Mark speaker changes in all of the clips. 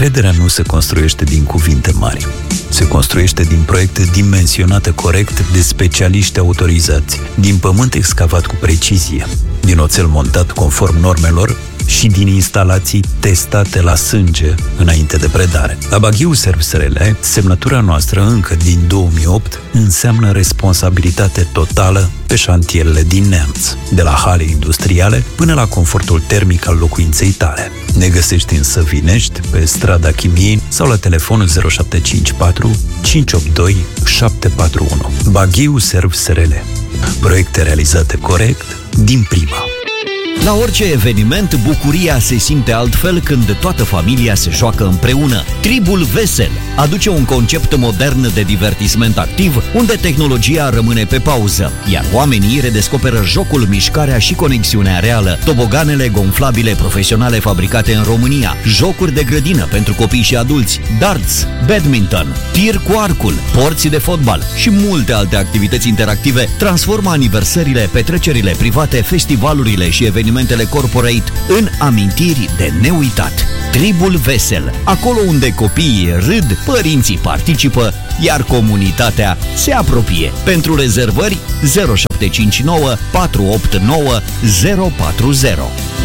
Speaker 1: Încrederea nu se construiește din cuvinte mari. Se construiește din proiecte dimensionate corect de specialiști autorizați, din pământ excavat cu precizie, din oțel montat conform normelor și din instalații testate la sânge înainte de predare. La Baghiu SRL, semnătura noastră încă din 2008 înseamnă responsabilitate totală pe șantierele din Neamț, de la hale industriale până la confortul termic al locuinței tale. Ne găsești în Săvinești, pe strada Chimiei sau la telefonul 0754 582 741. Baghiu SRL. Proiecte realizate corect din prima.
Speaker 2: La orice eveniment, bucuria se simte altfel când toată familia se joacă împreună. Tribul Vesel aduce un concept modern de divertisment activ, unde tehnologia rămâne pe pauză, iar oamenii redescoperă jocul, mișcarea și conexiunea reală. Toboganele gonflabile profesionale fabricate în România, jocuri de grădină pentru copii și adulți, darts, badminton, tir cu arcul, porți de fotbal și multe alte activități interactive transformă aniversările, petrecerile private, festivalurile și evenimentele corporate în amintiri de neuitat. Tribul Vesel, acolo unde copiii râd, părinții participă, iar comunitatea se apropie. Pentru rezervări 0759 489 040.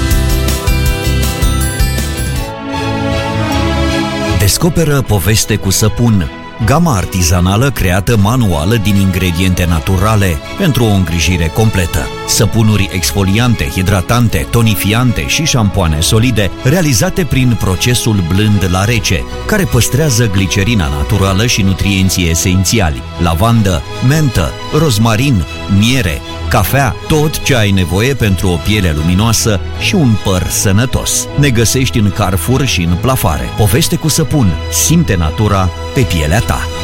Speaker 2: Descoperă poveste cu săpun. Gama artizanală creată manuală din ingrediente naturale pentru o îngrijire completă. Săpunuri exfoliante, hidratante, tonifiante și șampoane solide realizate prin procesul blând la rece, care păstrează glicerina naturală și nutrienții esențiali: lavandă, mentă, rozmarin, miere, cafea, tot ce ai nevoie pentru o piele luminoasă și un păr sănătos. Ne găsești în Carrefour și în Plafare. Poveste cu săpun. Simte natura pe pielea ta.